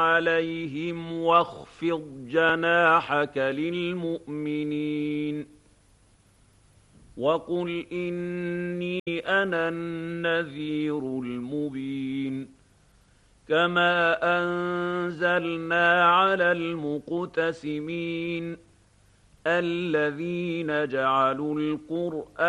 عليهم واخفض جناحك للمؤمنين وقل إني أنا النذير المبين كما أنزلنا على المقتسمين الذين جعلوا القرآن